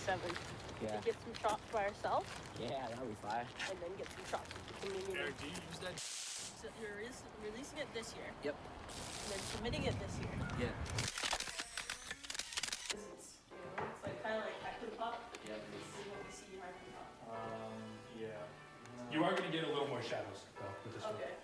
7. Yeah. To get some shots by ourselves. Yeah, that'll be fire. And then get some shots with the community. Eric, do you use that? So you're releasing it this year. Yep. And then submitting it this year. Yeah. It's like kind of like Hyperpop. Yeah. This is what we see in Hyperpop. Yeah. You are going to get a little more shadows, though, with this one. Okay.